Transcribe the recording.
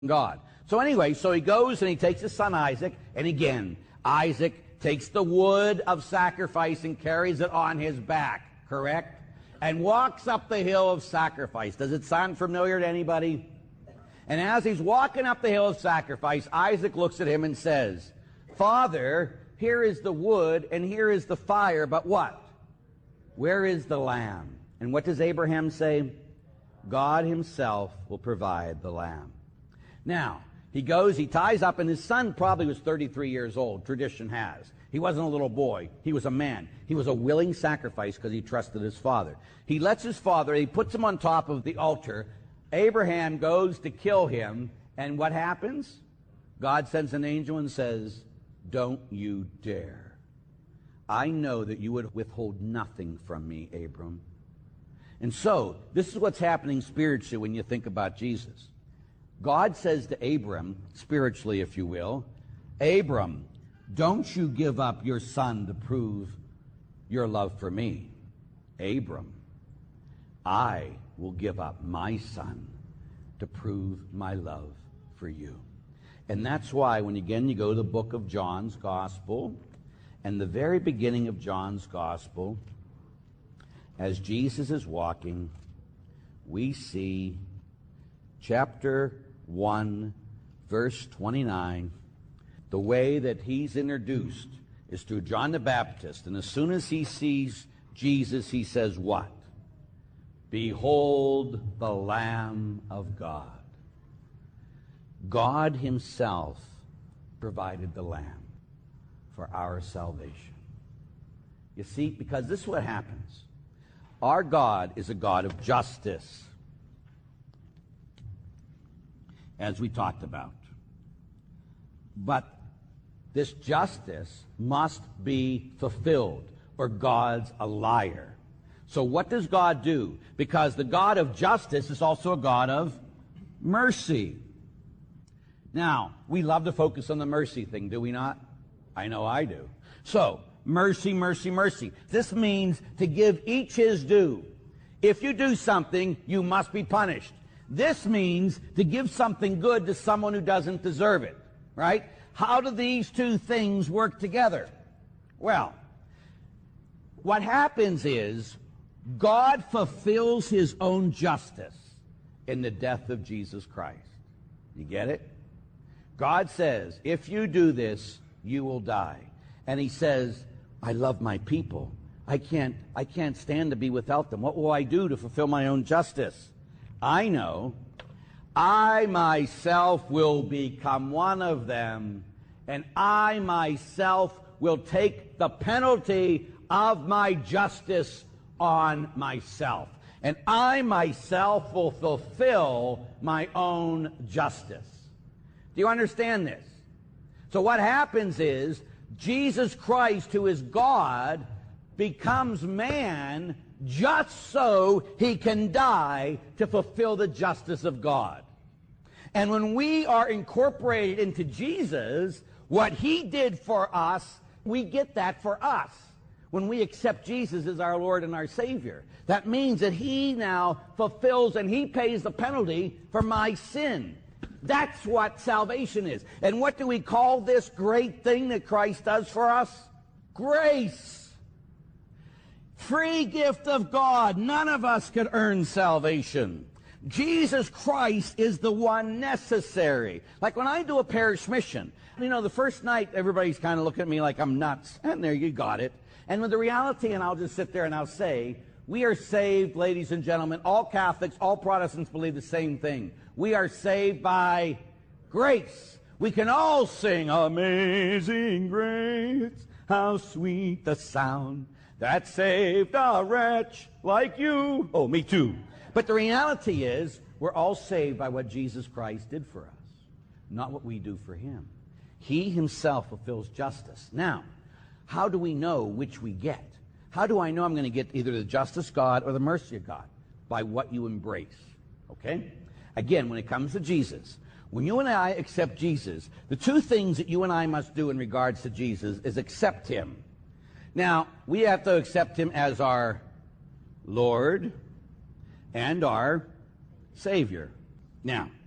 God. So anyway, so he goes and he takes his son Isaac, and again, Isaac takes the wood of sacrifice and carries it on his back, correct? And walks up the hill of sacrifice. Does it sound familiar to anybody? And as he's walking up the hill of sacrifice, Isaac looks at him and says, Father, here is the wood and here is the fire, but what? Where is the lamb? And what does Abraham say? God himself will provide the lamb. Now, he goes, he ties up, and his son probably was 33 years old, tradition has. He wasn't a little boy. He was a man. He was a willing sacrifice because he trusted his father. He lets his father, he puts him on top of the altar. Abraham goes to kill him, and what happens? God sends an angel and says, don't you dare. I know that you would withhold nothing from me, Abram. And so, this is what's happening spiritually when you think about Jesus. God says to Abram, spiritually if you will, Abram, don't you give up your son to prove your love for me. Abram, I will give up my son to prove my love for you. And that's why when again you go to the book of John's Gospel, and the very beginning of John's Gospel, as Jesus is walking, we see chapter 1, verse 29, the way that he's introduced is through John the Baptist. And as soon as he sees Jesus, he says what? Behold the Lamb of God. God himself provided the Lamb for our salvation. You see, because this is what happens. Our God is a God of justice, as we talked about. But this justice must be fulfilled, or God's a liar. So what does God do? Because the God of justice is also a God of mercy. Now, we love to focus on the mercy thing, do we not? I know I do. So, mercy, mercy, mercy. This means to give each his due. If you do something, you must be punished. This means to give something good to someone who doesn't deserve it, right? How do these two things work together? Well, what happens is God fulfills his own justice in the death of Jesus Christ. You get it? God says, if you do this, you will die. And he says, I love my people. I can't stand to be without them. What will I do to fulfill my own justice? I know I myself will become one of them, and I myself will take the penalty of my justice on myself. And I myself will fulfill my own justice. Do you understand this? So what happens is Jesus Christ, who is God, becomes man just so he can die to fulfill the justice of God. And when we are incorporated into Jesus, what he did for us, we get that for us. When we accept Jesus as our Lord and our Savior, that means that he now fulfills and he pays the penalty for my sin. That's what salvation is. And what do we call this great thing that Christ does for us? Grace. Free gift of God. None of us could earn salvation. Jesus Christ is the one necessary. Like when I do a parish mission, you know, the first night everybody's kind of looking at me like I'm nuts. And there, you got it. And with the reality, and I'll just sit there and I'll say, we are saved, ladies and gentlemen. All Catholics, all Protestants believe the same thing. We are saved by grace. We can all sing, Amazing Grace, how sweet the sound that saved a wretch like you. Oh, me too. But the reality is, we're all saved by what Jesus Christ did for us, not what we do for him. He himself fulfills justice. Now, how do we know which we get? How do I know I'm going to get either the justice of God or the mercy of God? By what you embrace, okay? Again, when it comes to Jesus, when you and I accept Jesus, the two things that you and I must do in regards to Jesus is accept him. Now, we have to accept him as our Lord and our Savior. Now,